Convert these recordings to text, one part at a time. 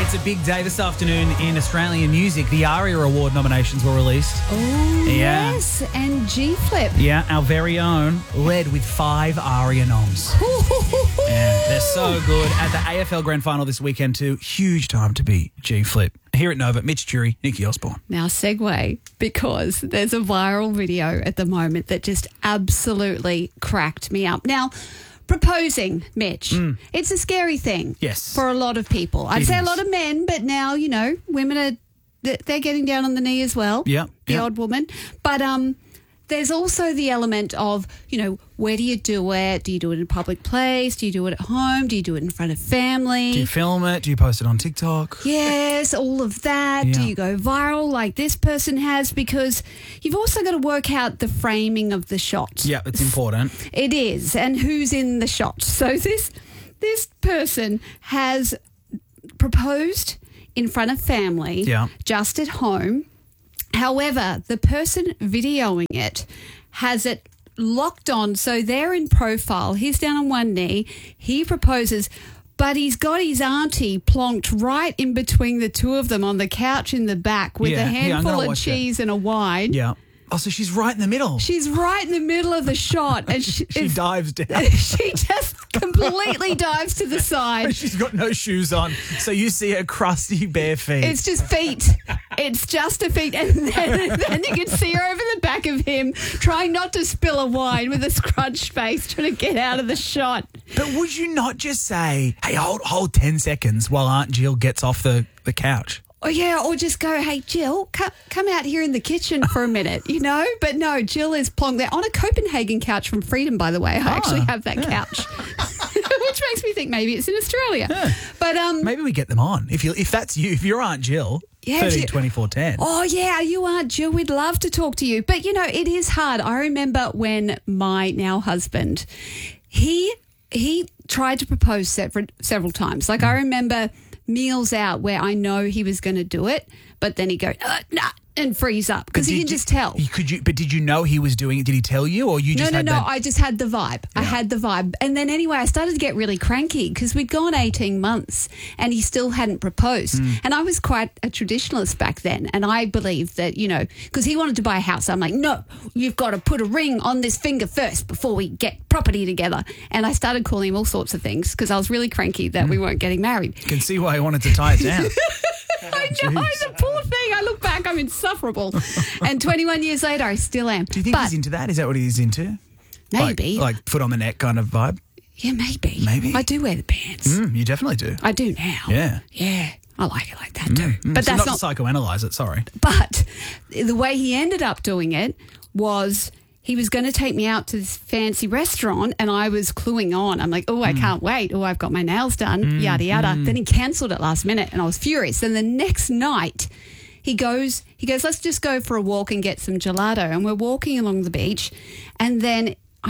It's a big day this afternoon in Australian music. The ARIA Award nominations were released. Oh, Yeah. yes. And G-Flip. Yeah, our very own led with 5 ARIA noms. Yeah, they're so good. At the AFL Grand Final this weekend too, huge time to be G-Flip. Here at Nova, Mitch Jury, Nikki Osborne. Now, segue, because there's a viral video at the moment that just absolutely cracked me up. Now, proposing, Mitch, it's a scary thing. Yes. For a lot of people. I'd It say a is. lot of men, but now, you know, women are, they're getting down on the knee as well. Yeah, The yeah. odd woman. But there's also the element of, you know, where do you do it? Do you do it in a public place? Do you do it at home? Do you do it in front of family? Do you film it? Do you post it on TikTok? Yes, all of that. Do Yeah. you go viral like this person has? Because you've also got to work out the framing of the shot. Yeah, it's important. It is. And who's in the shot. So this person has proposed in front of family, Yeah. just at home. However, the person videoing it has it locked on, so they're in profile. He's down on one knee. He proposes, but he's got his auntie plonked right in between the two of them on the couch in the back with Yeah, a I'm handful gonna of watch it. cheese and a wine. Yeah. Oh, so she's right in the middle. She's right in the middle of the shot, and She it's- dives down. she just completely dives to the side. She's got no shoes on, so you see her crusty bare feet. It's just feet. It's just a feet. And then you can see her over the back of him trying not to spill a wine with a scrunched face, trying to get out of the shot. But would you not just say, hey, hold 10 seconds while Aunt Jill gets off the couch? Oh, yeah, or just go, hey, Jill, come out here in the kitchen for a minute, you know? But no, Jill is plonked there on a Copenhagen couch from Freedom, by the way. I actually have that couch, which makes me think maybe it's in Australia. Yeah. But Maybe we get them on. If that's you, if you're Aunt Jill, Yeah, 13 24 10. Oh, yeah, you are, Jill. We'd love to talk to you. But, you know, it is hard. I remember when my now husband, he tried to propose several times. Like, I remember meals out where I know he was going to do it, but then he'd go, nah, and freeze up because he can just tell. But did you know he was doing it? Did he tell you, or you just had No. that? I just had the vibe. I had the vibe. And then anyway, I started to get really cranky because we'd gone 18 months and he still hadn't proposed. And I was quite a traditionalist back then. And I believed that, you know, because he wanted to buy a house. I'm like, no, you've got to put a ring on this finger first before we get property together. And I started calling him all sorts of things because I was really cranky that we weren't getting married. Can see why he wanted to tie it down. I know, the poor thing. I look back, I'm insufferable. And 21 years later, I still am. Do you think he's into that? Is that what he's into? Maybe. Like foot on the neck kind of vibe? Yeah, maybe. Maybe. I do wear the pants. You definitely do. I do now. Yeah. Yeah. I like it like that too. But So that's not to psychoanalyze it, sorry. But the way he ended up doing it was he was going to take me out to this fancy restaurant and I was cluing on. I'm like, oh, I can't wait. Oh, I've got my nails done, yada, yada. Then he cancelled it last minute and I was furious. Then the next night he goes, let's just go for a walk and get some gelato. And we're walking along the beach and then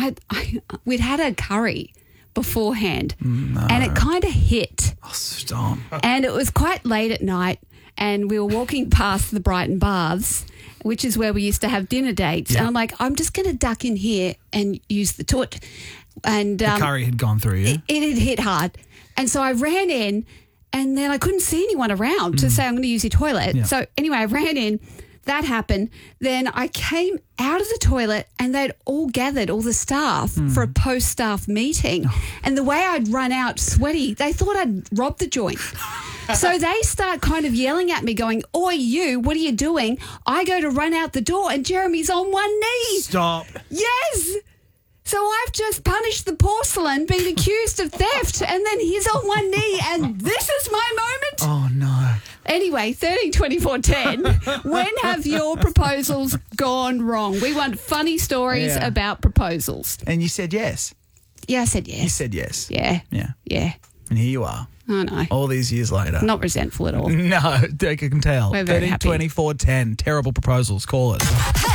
we'd had a curry beforehand and it kind of hit. Oh, stop. And it was quite late at night and we were walking past the Brighton Baths, which is where we used to have dinner dates. Yeah. And I'm like, I'm just going to duck in here and use the toilet. And The curry had gone through you. it had hit hard. And so I ran in and then I couldn't see anyone around to say, I'm going to use your toilet. Yeah. So anyway, I ran in. That happened. Then I came out of the toilet and they'd all gathered, all the staff, for a post-staff meeting. And the way I'd run out sweaty, they thought I'd robbed the joint. So they start kind of yelling at me going, oi, you, what are you doing? I go to run out the door and Jeremy's on one knee. Stop. Yes. So I've just punished the porcelain, been accused of theft, and then he's on one knee, and this is my moment. Oh, no. Anyway, 13 24 10. When have your proposals gone wrong? We want funny stories Yeah. about proposals. And you said yes. Yeah, I said You yes. said yes. Yeah. Yeah. Yeah. And here you are, I know. all these years later. Not resentful at all. No, I can tell. We're very 13 happy. 24 10. Terrible proposals. Call us.